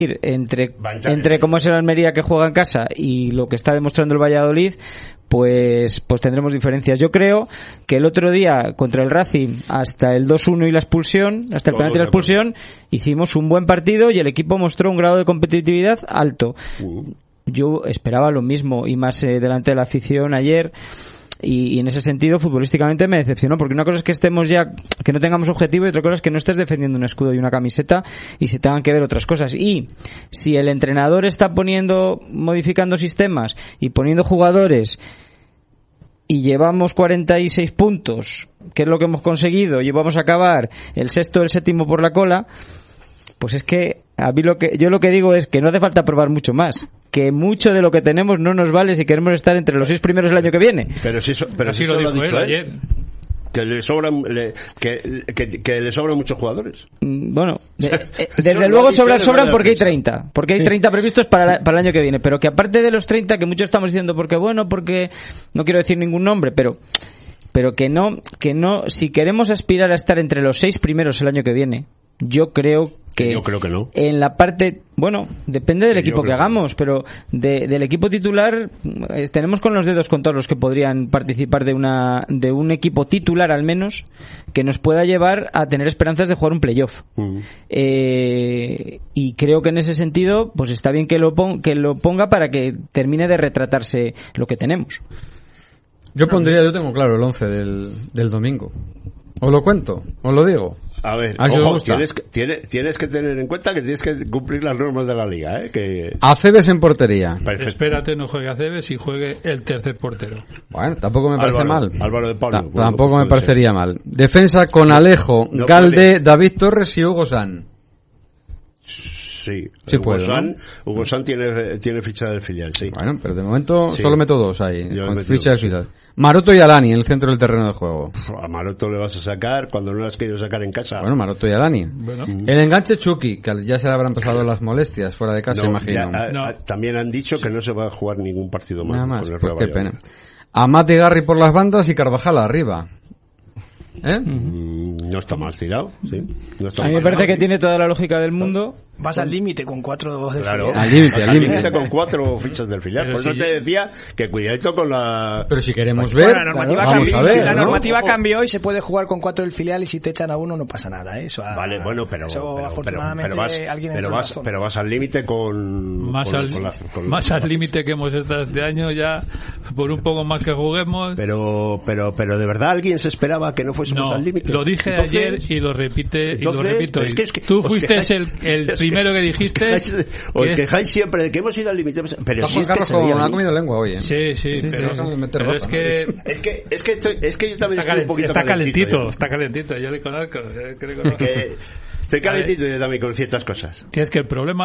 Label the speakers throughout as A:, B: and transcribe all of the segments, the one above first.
A: entre cómo es el Almería que juega en casa y lo que está demostrando el Valladolid, pues tendremos diferencias. Yo creo que el otro día contra el Racing, hasta el 2-1 y la expulsión, hasta el penalti y la expulsión, hicimos un buen partido y el equipo mostró un grado de competitividad alto. Yo esperaba lo mismo y más delante de la afición ayer. Y en ese sentido, futbolísticamente me decepcionó, porque una cosa es que estemos ya, que no tengamos objetivo, y otra cosa es que no estés defendiendo un escudo y una camiseta y se tengan que ver otras cosas. Y si el entrenador está modificando sistemas y poniendo jugadores y llevamos 46 puntos, que es lo que hemos conseguido, y vamos a acabar el sexto o el séptimo por la cola, pues es que a mí yo lo que digo es que no hace falta probar mucho más, que mucho de lo que tenemos no nos vale si queremos estar entre los 6 primeros el año que viene.
B: Pero sí lo dijo él ayer. Que le sobran que le sobran muchos jugadores.
A: Bueno, desde luego sobran porque hay 30. Porque hay 30 previstos para el año que viene. Pero que aparte de los 30, que muchos estamos diciendo porque no quiero decir ningún nombre, pero que no, si queremos aspirar a estar entre los 6 primeros el año que viene, yo creo que no. En la parte, bueno, depende del equipo que hagamos, pero del equipo titular tenemos con los dedos contados los que podrían participar de un equipo titular al menos que nos pueda llevar a tener esperanzas de jugar un playoff. Y creo que en ese sentido pues está bien que lo ponga para que termine de retratarse lo que tenemos.
C: Yo tengo claro el 11 del domingo. ¿Os lo cuento? ¿Os lo digo?
B: A ver, ojo, tienes que tener en cuenta que tienes que cumplir las normas de la liga, que
C: Aceves en portería.
D: Perfecto. Espérate, no juegue Aceves y juegue el tercer portero.
C: Bueno, tampoco me parece mal.
B: Álvaro de Pablo.
C: Tampoco me parecería mal. Defensa con Alejo, Galde, David Torres y Hugo San.
B: Sí, Hugo San tiene ficha del filial, sí.
C: Bueno, pero de momento solo meto 2 ahí, con ficha del filial. Maroto y Alani en el centro del terreno de juego.
B: A Maroto le vas a sacar cuando no lo has querido sacar en casa.
C: Bueno, Maroto y Alani. Bueno. El enganche Chucky, que ya se le habrán pasado las molestias fuera de casa, imagino.
B: También han dicho que no se va a jugar ningún partido más.
C: Nada más, con el pues qué pena. Amat y Garri por las bandas y Carvajal arriba.
B: No está mal tirado, sí.
A: A mí me parece que tiene toda la lógica del mundo.
E: Vas al límite con 4 del
B: filial.
C: Al límite
B: con 4 fichas del filial. Por eso te decía que cuidadito con la...
C: Pero si queremos ver,
E: la normativa cambió y se puede jugar con 4 del filial, y si te echan a uno no pasa nada, ¿eh?
B: Vale, bueno, pero
E: afortunadamente
B: pero vas al límite con...
D: Más al límite que hemos estado este año ya, por un poco más que juguemos.
B: Pero de verdad alguien se esperaba que no fuésemos al límite.
D: Lo dije ayer y lo repito. Es que tú fuiste el primero que dijiste.
B: Os quejáis siempre de que hemos ido al límite. Pero
C: si ha comido lengua hoy, ¿eh?
D: Sí, pero es
B: que yo también estoy un poquito
D: calentito. Está calentito, yo le conozco.
B: Estoy calentito yo también con ciertas cosas.
D: Que es que el problema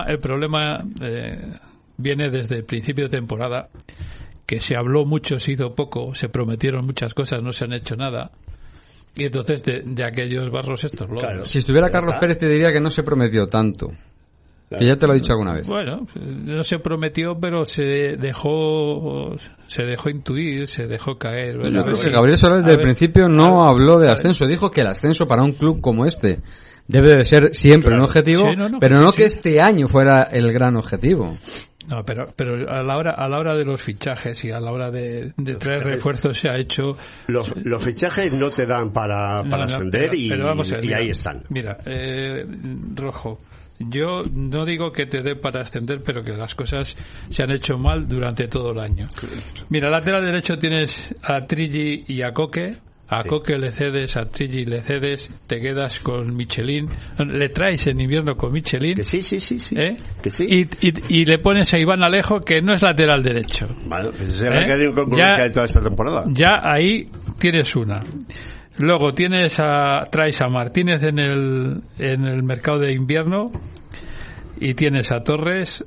D: viene desde el principio de temporada, que se habló mucho, se hizo poco, se prometieron muchas cosas, no se han hecho nada. Y entonces de aquellos barros estos lodos. Claro,
C: si estuviera Carlos Pérez te diría que no se prometió tanto. Claro. Que ya te lo he dicho alguna vez.
D: Bueno, no se prometió, pero se dejó intuir, se dejó caer. Bueno,
C: Gabriel Solá desde el principio no habló de ascenso. Dijo que el ascenso para un club como este debe de ser siempre un objetivo, pero no que este año fuera el gran objetivo.
D: No, pero a la hora de los fichajes y a la hora de traer refuerzos se ha hecho...
B: Los fichajes no te dan para ascender, pero vamos a ver, mira, ahí están.
D: Mira, Rojo, yo no digo que te dé para ascender, pero que las cosas se han hecho mal durante todo el año. Mira, lateral derecho tienes a Trigi y a Coque. A Coque le cedes, a Trigi le cedes, te quedas con Michelin, le traes en invierno con Michelin.
B: Que sí. Que sí.
D: Y le pones a Iván Alejo, que no es lateral derecho.
B: Vale, pues es el que concurrencia de toda esta temporada.
D: Ya ahí tienes una. Luego traes a Martínez en el mercado de invierno, y tienes a Torres,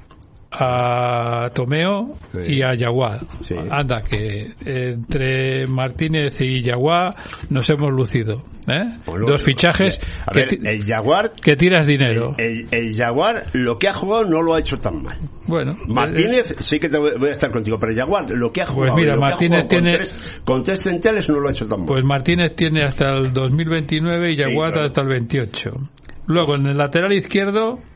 D: a Tomeo y a Yaguá. Anda, que entre Martínez y Yaguá nos hemos lucido, Bueno, 2 fichajes
B: el Jaguar,
D: que tiras dinero.
B: El Jaguar lo que ha jugado no lo ha hecho tan mal.
D: Bueno,
B: Martínez sí que voy a estar contigo, pero el Jaguar lo que ha jugado,
D: pues mira, Martínez tiene
B: con 3 centrales no lo ha hecho tan mal.
D: Pues Martínez tiene hasta el 2029 y Jaguar hasta el 28. Luego en el lateral izquierdo